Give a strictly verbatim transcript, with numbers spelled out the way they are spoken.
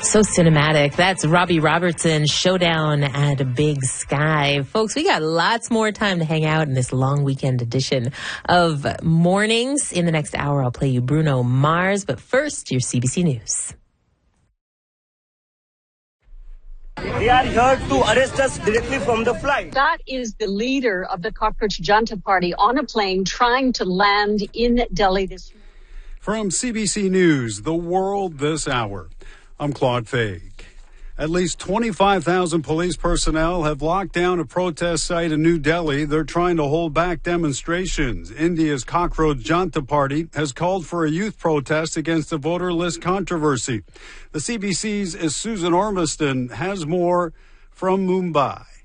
So cinematic. That's Robbie Robertson, Showdown at Big Sky. Folks, we got lots more time to hang out in this long weekend edition of Mornings. In the next hour, I'll play you Bruno Mars. But first, your C B C News. They are here to arrest us directly from the flight. That is the leader of the Cockroach Junta Party on a plane trying to land in Delhi this morning. From C B C News, The World This Hour, I'm Claude Faig. At least twenty-five thousand police personnel have locked down a protest site in New Delhi. They're trying to hold back demonstrations. India's Cockroach Junta Party has called for a youth protest against the voter list controversy. The C B C's Susan Ormiston has more from Mumbai.